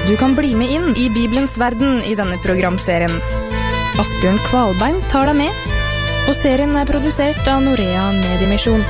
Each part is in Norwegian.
Du kan bli med inn I Bibelens verden I denne programserien. Asbjørn Kvalbein tar deg med, og serien produsert av Norea Mediemisjon.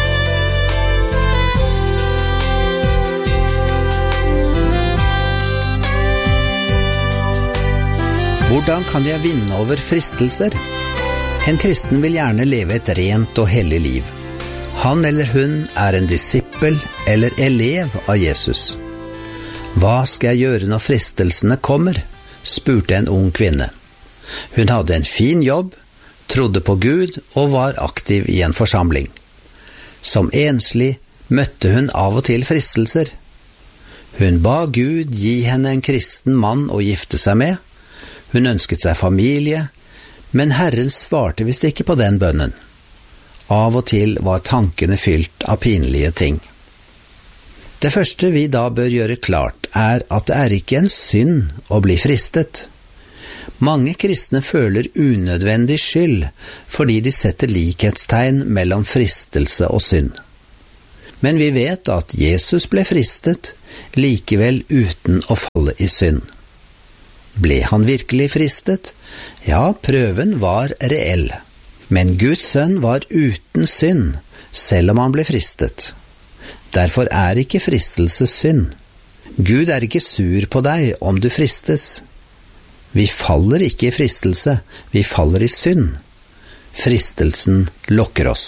Hvordan kan jeg vinne over fristelser? En kristen vil gjerne leve et rent og hellig liv. Han eller hun en disippel eller elev av Jesus. Hva skal jeg gjøre når fristelsene kommer? Spurte en ung kvinne. Hun hadde en fin jobb, trodde på Gud og var aktiv I en forsamling. Som enslig møtte hun av og til fristelser. Hun ba Gud gi henne en kristen mann å gifte seg med. Hun ønsket seg familie, men Herren svarte visst ikke på den bønnen. Av og til var tankene fylt av pinlige ting. Det første vi da bør gjøre klart at det ikke en synd å bli fristet. Mange kristne føler unødvendig skyld fordi de setter likhetstegn mellom fristelse og synd. Men vi vet at Jesus ble fristet, likevel uten å falle I synd. Ble han virkelig fristet? Ja, prøven var reell. Men Guds sønn var uten synd, selv om han ble fristet. Derfor ikke fristelse synd. Gud ikke sur på deg om du fristes. Vi faller ikke I fristelse, vi faller I synd. Fristelsen lokker oss.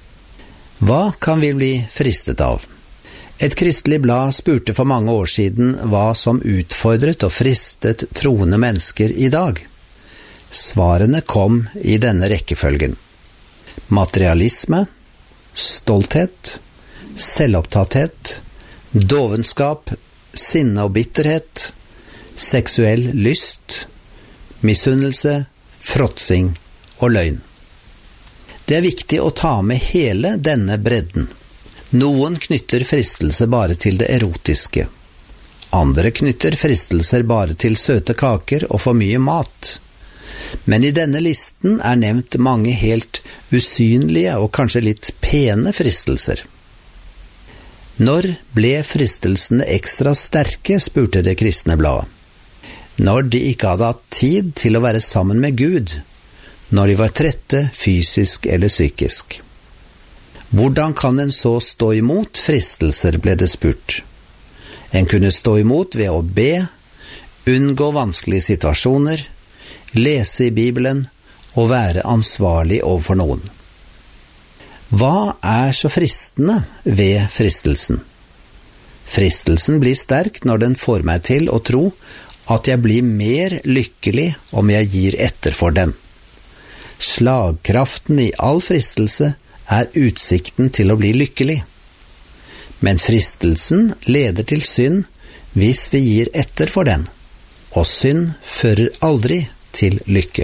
Hva kan vi bli fristet av? Et kristelig blad spurte for mange år siden hva som utfordret og fristet troende mennesker I dag. Svarene kom I denne rekkefølgen. Materialisme, stolthet, selvopptatthet, dovenskap, sinne og bitterhet, seksuell lyst, misunnelse, fråtsing og løgn. Det viktig å ta med hele denne bredden. Noen knytter fristelse bare til det erotiske. Andre knytter fristelser bare til søte kaker og for mye mat. Men I denne listen nevnt mange helt usynlige og kanskje litt pene fristelser. Når ble fristelsene ekstra sterke, spurte det kristne bladet. Når de ikke hadde hatt tid til å være sammen med Gud, når de var trette fysisk eller psykisk. Hvordan kan en så stå imot fristelser, ble det spurt. En kunne stå imot ved å be, unngå vanskelige situasjoner, lese I Bibelen og være ansvarlig overfor noen. Hva så fristende ved fristelsen? Fristelsen blir sterk når den får meg til å tro at jeg blir mer lykkelig om jeg gir etter for den. Slagkraften I all fristelse utsikten til å bli lykkelig. Men fristelsen leder til synd hvis vi gir etter for den, og synd fører aldri til lykke.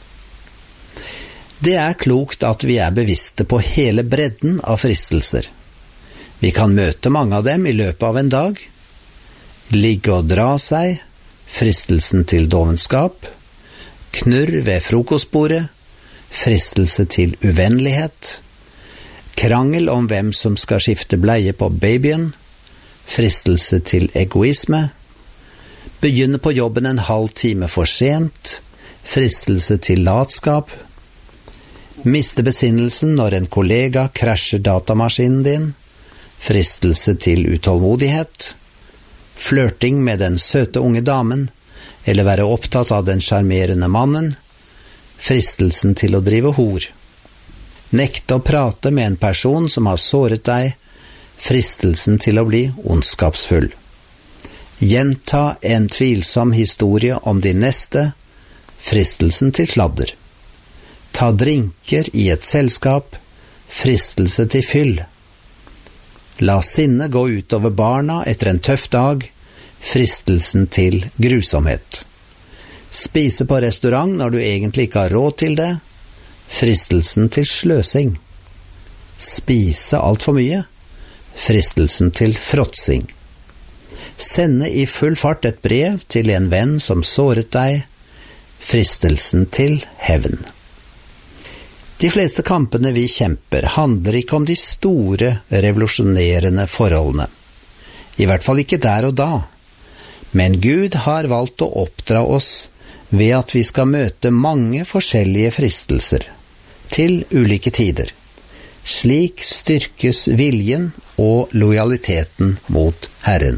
Det klokt at vi bevisste på hele bredden av fristelser. Vi kan møte mange av dem I løpet av en dag. Ligge og dra seg, fristelsen til dovenskap, knurr ved frokostbordet, fristelse til uvennlighet, krangel om hvem som skal skifte bleie på babyen, fristelse til egoisme, begynne på jobben en halv time for sent, fristelse til latskap, miste besinnelsen når en kollega krasjer datamaskinen din, fristelse til utålmodighet, flørting med den søte unge damen, eller være opptatt av den charmerende mannen, fristelsen til å drive hor. Nekte å prate med en person som har såret deg, fristelsen til å bli ondskapsfull. Gjenta en tvilsom historie om din neste, fristelsen til sladder. Ta drinker I et selskap, fristelse til fyll. La sinne gå ut over barna etter en tøff dag, fristelsen til grusomhet. Spise på restaurant når du egentlig ikke har råd til det, fristelsen til sløsing. Spise alt for mye, fristelsen til fråtsing. Sende I full fart et brev til en venn som såret deg, fristelsen til hevn. De fleste kampene vi kjemper handler ikke om de store, revolusjonerende forholdene. I hvert fall ikke der og da. Men Gud har valgt å oppdra oss ved at vi skal møte mange forskjellige fristelser, til ulike tider. Slik styrkes viljen og lojaliteten mot Herren.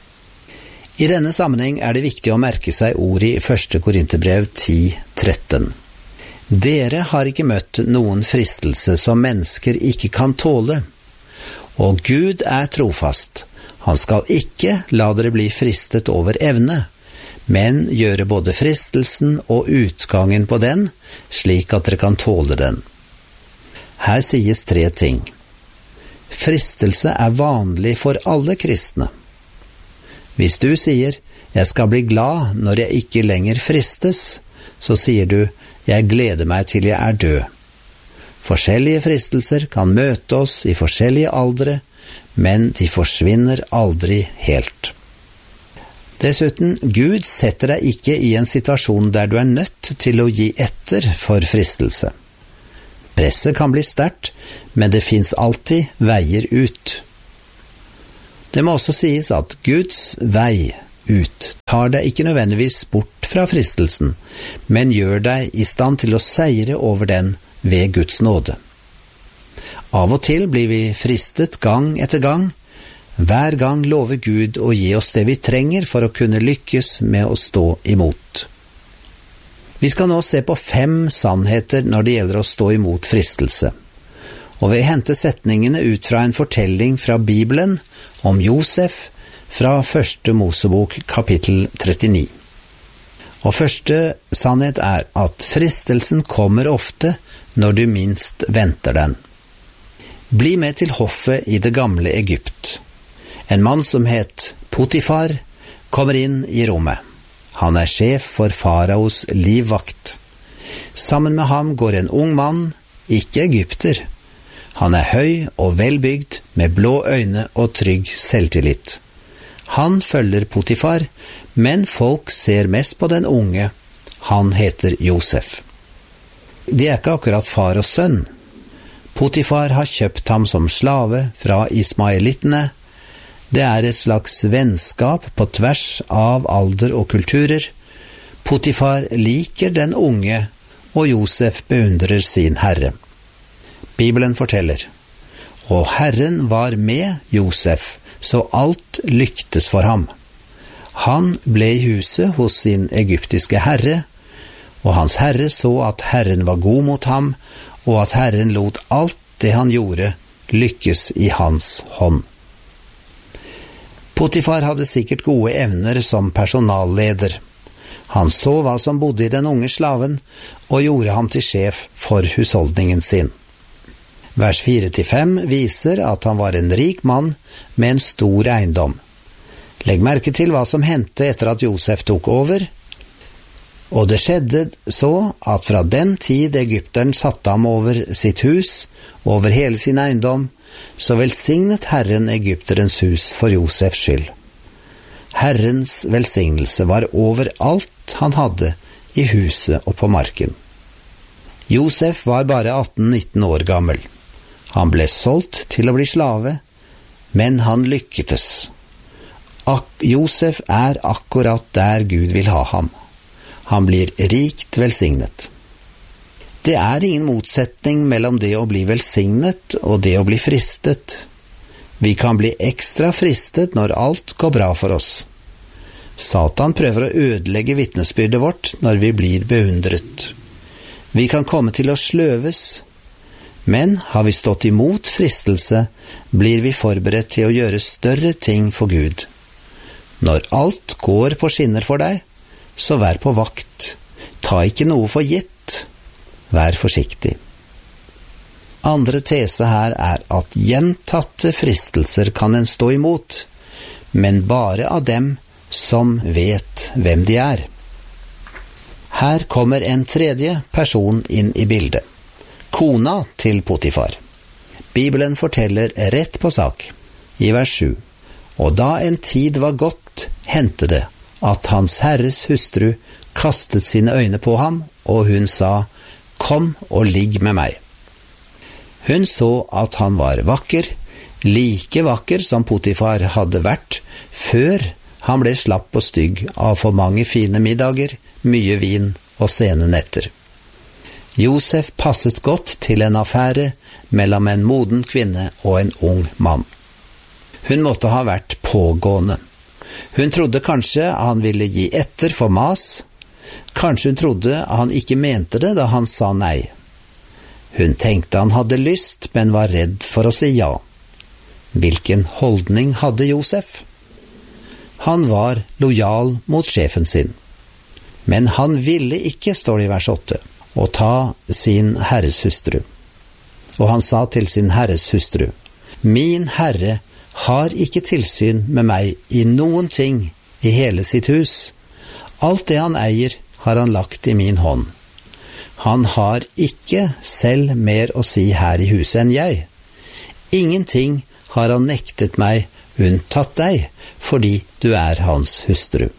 I denne sammenheng er det viktig å merke seg ordet i 1. Korinterbrev 10:13. Dere har ikke møtt noen fristelse som mennesker ikke kan tåle, og Gud er trofast. Han skal ikke la dere bli fristet over evne, men gjøre både fristelsen og utgangen på den, slik at dere kan tåle den. Her sies 3 ting. Fristelse er vanlig for alle kristne. Hvis du sier, jeg skal bli glad når jeg ikke lenger fristes, så sier du, jeg gleder meg til jeg er død. Forskjellige fristelser kan møte oss i forskjellige aldre, men de forsvinner aldri helt. Dessuten, Gud setter deg ikke i en situasjon der du er nødt til å gi etter for fristelse. Presset kan bli sterkt, men det finnes alltid veier ut. Det må også sies at Guds vei ut tar deg ikke nødvendigvis bort fra fristelsen, men gjør deg i stand til å seire over den ved Guds nåde. Av og til blir vi fristet gang etter gang. Hver gang lover Gud å gi oss det vi trenger for å kunne lykkes med å stå imot. Vi skal nå se på 5 sannheter når det gjelder å stå imot fristelse. Og vi henter setningene ut fra en fortelling fra Bibelen om Josef fra 1. Mosebok kapittel 39. Og første sannhet er at fristelsen kommer ofte når du minst venter den. Bli med til hoffet i det gamle Egypt. En mann som het Potifar kommer inn i rommet. Han er sjef for faraos livvakt. Sammen med ham går en ung mann, ikke egypter. Han er høy og velbygd, med blå øyne og trygg selvtillit. Han følger Potifar, men folk ser mest på den unge. Han heter Josef. De er ikke akkurat far og sønn. Potifar har kjøpt ham som slave fra ismaelittene. Det er et slags vennskap på tvers av alder og kulturer. Potifar liker den unge, og Josef beundrer sin herre. Bibelen forteller, og Herren var med Josef, så alt lyktes for ham. Han ble i huset hos sin egyptiske herre, og hans herre så at Herren var god mot ham, og at Herren lot alt det han gjorde lykkes i hans hånd. Potifar hadde sikkert gode evner som personalleder. Han så hva som bodde i den unge slaven, og gjorde ham til sjef for husholdningen sin. Vers 4-5 viser at han var en rik mann med en stor eiendom. Legg merke til hva som hendte etter at Josef tok over. Og det skjedde så at fra den tid egypteren satte ham over sitt hus, over hele sin eiendom, så velsignet Herren egypterens hus for Josefs skyld. Herrens velsignelse var over alt han hadde i huset og på marken. Josef var bare 18-19 år gammel. Han ble solgt til å bli slave, men han lykketes. Josef er akkurat der Gud vil ha ham. Han blir rikt velsignet. Det er ingen motsetning mellom det å bli velsignet og det å bli fristet. Vi kan bli ekstra fristet når alt går bra for oss. Satan prøver å ødelegge vitnesbyrdet vårt når vi blir beundret. Vi kan komme til å sløves, men har vi stått imot fristelse, blir vi forberedt til å gjøre større ting for Gud. Når alt går på skinner for deg, så vær på vakt. Ta ikke noe for gitt. Vær forsiktig. Andre tese her er at gjentatte fristelser kan en stå imot, men bare av dem som vet hvem de er. Her kommer en tredje person inn i bildet. Kona til Potifar. Bibelen forteller rett på sak. I vers 7. Og da en tid var gått, hendte det at hans herres hustru kastet sine øyne på ham, og hun sa, «Kom og ligg med meg». Hun så at han var vakker, like vakker som Potifar hadde vært før Han ble slapp og stygg av for mange fine middager, mye vin og sene netter. Josef passet godt til en affære mellom en moden kvinne og en ung mann. Hun måtte ha vært pågående. Hun trodde kanskje han ville gi etter for mas. Kanskje hun trodde han ikke mente det da han sa nei. Hun tenkte han hadde lyst, men var redd for å si ja. Hvilken holdning hadde Josef? Han var lojal mot sjefen sin. Men han ville ikke, står det i vers 8, å ta sin herres hustru. Og han sa til sin herres hustru, «Min herre har ikke tilsyn med meg i noen ting i hele sitt hus. Alt det han eier har han lagt i min hånd. Han har ikke selv mer å si her i huset enn jeg. Ingenting har han nektet meg unntatt deg, fordi du er hans hustru.»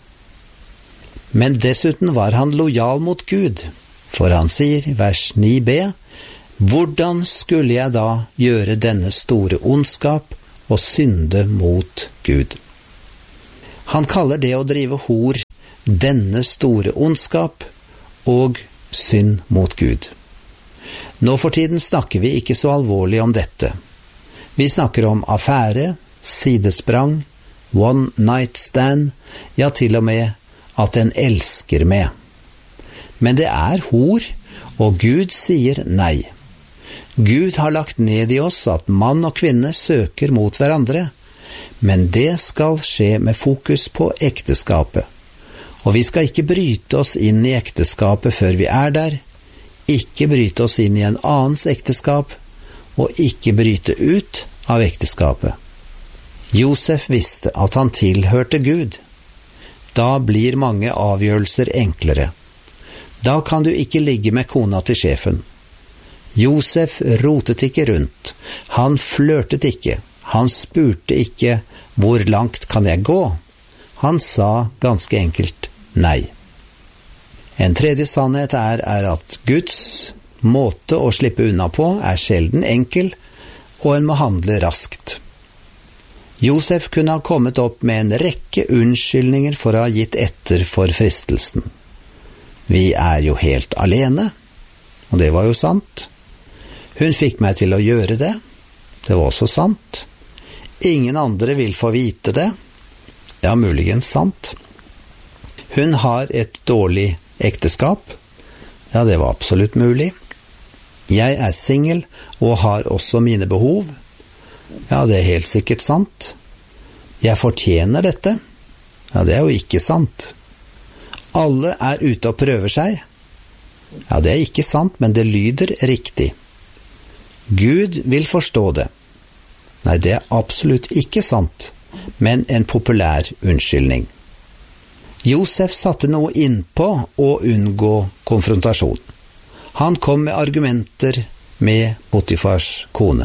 Men dessuten var han lojal mot Gud, for han sier i vers 9b, «Hvordan skulle jeg da gjøre denne store ondskap og synde mot Gud?» Han kaller det å drive hor denne store ondskap og synd mot Gud. Nå for tiden snakker vi ikke så alvorlig om dette. Vi snakker om affære, sidesprang, one night stand, ja til og med at en elsker med. Men det er hor, og Gud sier nei. Gud har lagt ned i oss at mann og kvinne søker mot hverandre, men det skal skje med fokus på ekteskapet. Og vi skal ikke bryte oss inn i ekteskapet før vi er der, ikke bryte oss inn i en annens ekteskap, og ikke bryte ut av ekteskapet. Josef visste at han tilhørte Gud. Da blir mange avgjørelser enklere. Da kan du ikke ligge med kona til sjefen. Josef rotet ikke rundt. Han flørtet ikke. Han spurte ikke «Hvor langt kan jeg gå?» Han sa ganske enkelt nei. En tredje sannhet er at Guds måte å slippe unna på er sjelden enkel, og en må handle raskt. Josef kunne ha kommet opp med en rekke unnskyldninger for å ha gitt etter for fristelsen. Vi er jo helt alene, og det var jo sant. Hun fikk meg til å gjøre det, det var også sant. Ingen andre vil få vite det, ja, muligens sant. Hun har et dårlig ekteskap, ja, det var absolutt mulig. Jeg er singel og har også mine behov, ja, det er helt sikkert sant. Jeg fortjener dette, ja, det er jo ikke sant. Alle er ute og prøver seg, ja, det er ikke sant, men det lyder riktig. Gud vil forstå det. Nei, det er absolutt ikke sant, men en populær unnskyldning. Josef satte noe innpå å unngå konfrontasjon. Han kom med argumenter med Potifars kone.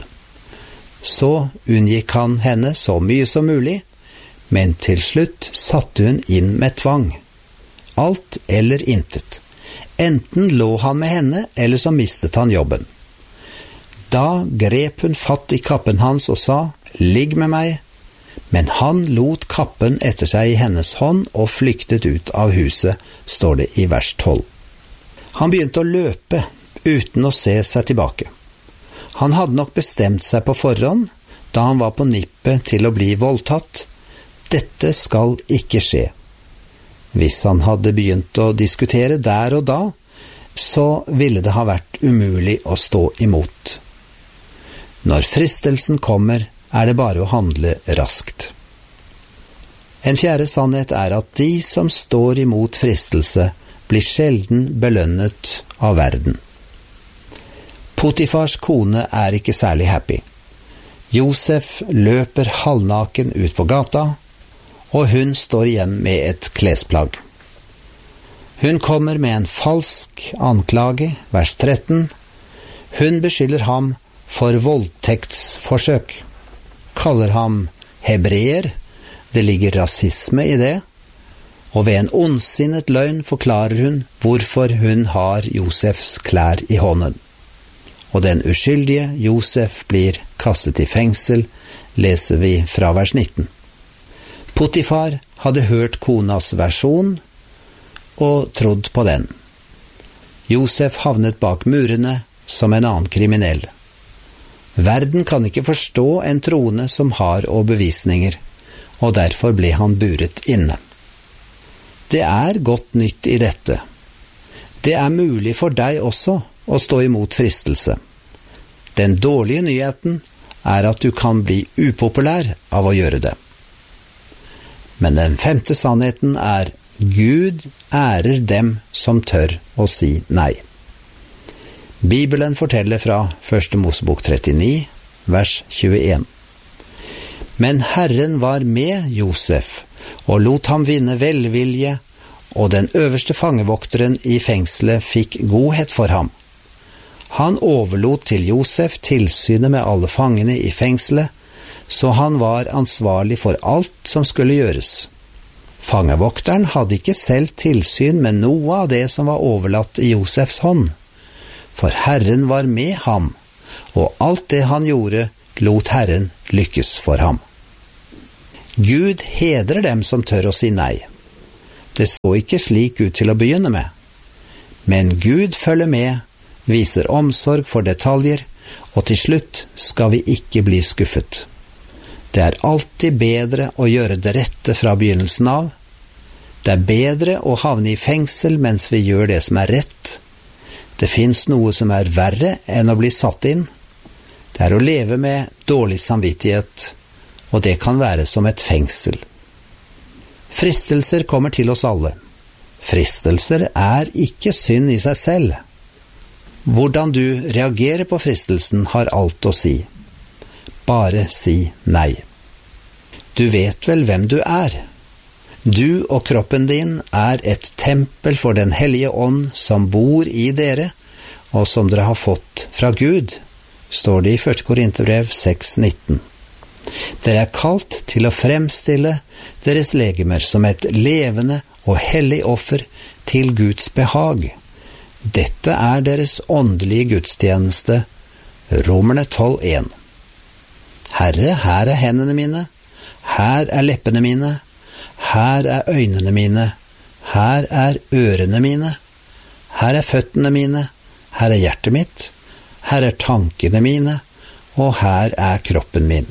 Så unngikk han henne så mye som mulig, men til slutt satte hun inn med tvang. Alt eller intet. Enten lå han med henne, eller så mistet han jobben. Da grep hun fatt i kappen hans og sa, «Ligg med meg», men han lot kappen etter seg i hennes hånd og flyktet ut av huset, står det i vers 12. Han begynte å løpe uten å se seg tilbake. Han hadde nok bestemt seg på forhånd, da han var på nippet til å bli voldtatt. Dette skal ikke skje. Hvis han hadde begynt å diskutere der og da, så ville det ha vært umulig å stå imot. Når fristelsen kommer, er det bare å handle raskt. En fjerde sannhet er at de som står imot fristelse, blir sjelden belønnet av verden. Potifars kone er ikke særlig happy. Josef løper halvnaken ut på gata, og hun står igjen med et klesplagg. Hun kommer med en falsk anklage, vers 13. Hun beskylder ham for voldtektsforsøk, kaller ham hebreer, det ligger rasisme i det, og ved en ondsinnet løgn forklarer hun hvorfor hun har Josefs klær i hånden. Og den uskyldige Josef blir kastet i fengsel, leser vi fra vers 19. Potifar hadde hørt konas versjon og trodd på den. Josef havnet bak murene som en annen kriminell. Verden kan ikke forstå en troende som har overbevisninger, og derfor ble han buret inne. Det er godt nytt i dette. Det er mulig for deg også å stå imot fristelse. Den dårlige nyheten er at du kan bli upopulær av å gjøre det. Men den 5. sannheten er Gud ærer dem som tør å si nei. Bibelen forteller fra 1. Mosebok 39, vers 21. Men Herren var med Josef og lot ham vinne velvilje, og den øverste fangevokteren i fengselet fikk godhet for ham. Han overlot til Josef tilsynet med alle fangene i fengselet, så han var ansvarlig for alt som skulle gjøres. Fangevokteren hadde ikke selv tilsyn med noe av det som var overlatt i Josefs hånd, for Herren var med ham, og alt det han gjorde, lot Herren lykkes for ham. Gud hedrer dem som tør å si nei. Det så ikke slik ut til å begynne med, men Gud følger med, viser omsorg for detaljer, og til slutt skal vi ikke bli skuffet. Det er alltid bedre å gjøre det rette fra begynnelsen av. Det er bedre å havne i fengsel mens vi gjør det som er rett. Det finnes noe som er verre enn å bli satt inn. Det er å leve med dårlig samvittighet, og det kan være som et fengsel. Fristelser kommer til oss alle. Fristelser er ikke synd i seg selv. Hvordan du reagerer på fristelsen har alt å si. Bare si nei. Du vet vel hvem du er. Du og kroppen din er et tempel for den hellige ånd som bor i dere, og som dere har fått fra Gud, står det i 1. Korinterbrev 6,19. Dere er kalt til å fremstille deres legemer som et levende og hellig offer til Guds behag. Dette er deres åndelige gudstjeneste, Romerne 12,1. Herre, her er hendene mine, her er leppene mine, her er øynene mine, her er ørene mine, her er føttene mine, her er hjertet mitt, her er tankene mine, og her er kroppen min.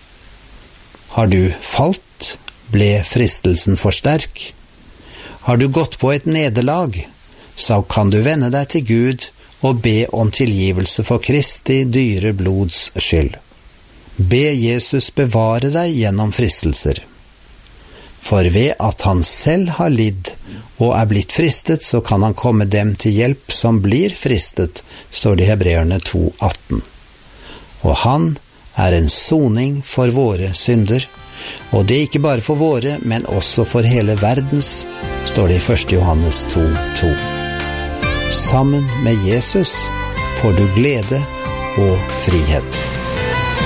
Har du falt, ble fristelsen for sterk? Har du gått på et nederlag, så kan du vende deg til Gud og be om tilgivelse for Kristi dyre blods skyld. Be Jesus bevare deg gjennom fristelser. For ved at han selv har lidd og er blitt fristet, så kan han komme dem til hjelp som blir fristet, står det i Hebreerne 2,18. Og han er en soning for våre synder, og det ikke bare for våre, men også for hele verdens, står det i 1. Johannes 2,2. Sammen med Jesus får du glede og frihet.